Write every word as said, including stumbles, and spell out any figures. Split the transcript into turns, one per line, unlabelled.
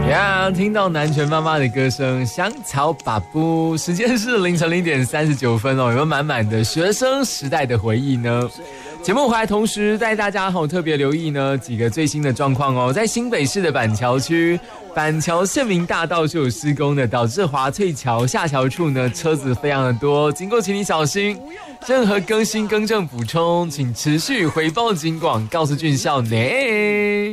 呀，听到南拳妈妈的歌声，香草把布，时间是凌晨零点三十九分哦，有没有满满的学生时代的回忆呢？节目回来同时带大家好特别留意呢几个最新的状况哦，在新北市的板桥区，板桥县民大道是有施工的，导致华翠桥下桥处呢车子非常的多，经过请你小心。任何更新更正补充，请持续回报警广，告诉俊孝内。